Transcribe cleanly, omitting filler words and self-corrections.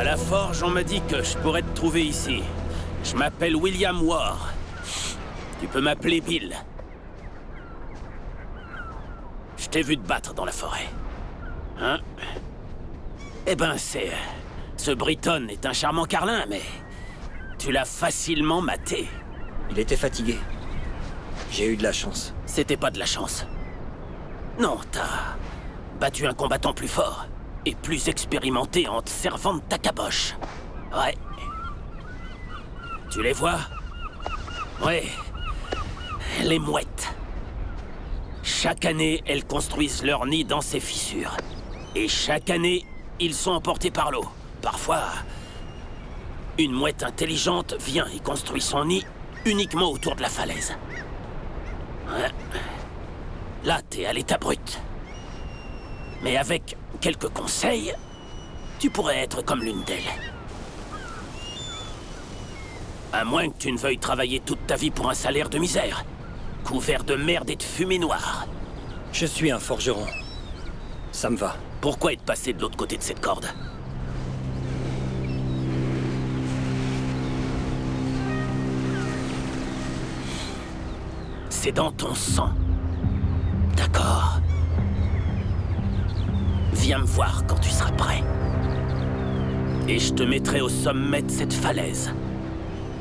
la forge, on m'a dit que je pourrais te trouver ici. Je m'appelle William War. Tu peux m'appeler Bill. Je t'ai vu te battre dans la forêt. Hein? Eh ben, ce Britton est un charmant carlin, mais... tu l'as facilement maté. Il était fatigué. J'ai eu de la chance. C'était pas de la chance. Non, t'as battu un combattant plus fort et plus expérimenté en te servant de ta caboche. Ouais. Tu les vois? Ouais. Les mouettes. Chaque année, elles construisent leur nid dans ces fissures. Et chaque année, ils sont emportés par l'eau. Parfois, une mouette intelligente vient et construit son nid uniquement autour de la falaise. Ouais. Là, t'es à l'état brut. Mais avec quelques conseils, tu pourrais être comme l'une d'elles. À moins que tu ne veuilles travailler toute ta vie pour un salaire de misère, couvert de merde et de fumée noire. Je suis un forgeron. Ça me va. Pourquoi être passé de l'autre côté de cette corde? C'est dans ton sang. D'accord. Viens me voir quand tu seras prêt. Et je te mettrai au sommet de cette falaise.